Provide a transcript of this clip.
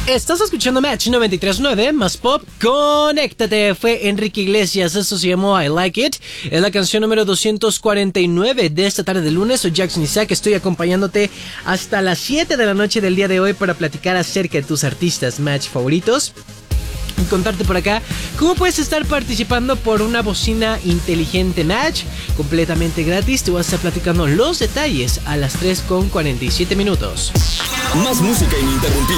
Estás escuchando Match 93.9 más pop. Conéctate. Fue Enrique Iglesias. Esto se llamó I Like It. Es la canción número 249 de esta tarde de lunes. Soy Jackson Isaac. Estoy acompañándote hasta las 7 de la noche del día de hoy para platicar acerca de tus artistas Match favoritos. Y contarte por acá cómo puedes estar participando por una bocina inteligente Match completamente gratis. Te voy a estar platicando los detalles a las 3:47 minutos. Más música ininterrumpida.